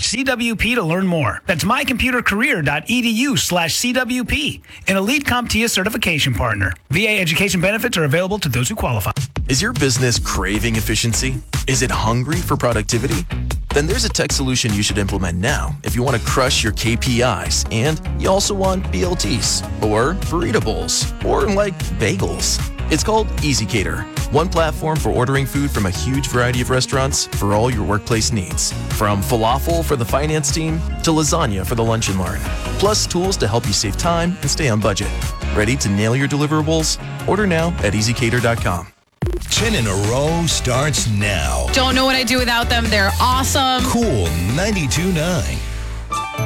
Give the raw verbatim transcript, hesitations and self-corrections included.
C W P to learn more. That's mycomputercareer.edu slash CWP. An elite CompTIA certification partner. V A education benefits are available to those who qualify. Is your business craving efficiency? Is it hungry for productivity? Then there's a tech solution you should implement now if you want to crush your K P Is and you also want B L Ts or burrito bowls or like bagels. It's called EasyCater, one platform for ordering food from a huge variety of restaurants for all your workplace needs. From falafel for the finance team to lasagna for the lunch and learn. Plus tools to help you save time and stay on budget. Ready to nail your deliverables? Order now at easy cater dot com. ten in a row starts now. Don't know what I do without them. They're awesome. Cool ninety-two point nine.